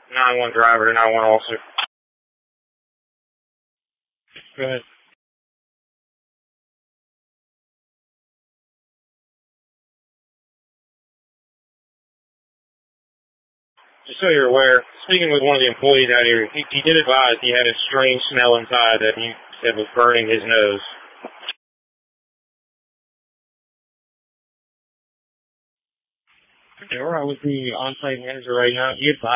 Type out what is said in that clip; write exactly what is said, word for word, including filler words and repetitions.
nine one driver to nine one officer. Go ahead. Just so you're aware, speaking with one of the employees out here, he, he did advise he had a strange smell inside that he said was burning his nose. Okay, we're out with the on-site manager right now. He advised